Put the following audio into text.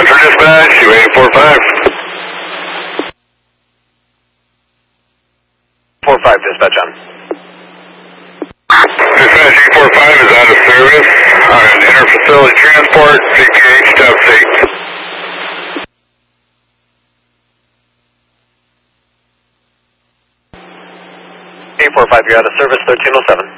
Roger, dispatch, U845. 45, dispatch on. Dispatch U845 is out of service on an inter-facility transport, CPH step 6. 845, you're out of service, 1307.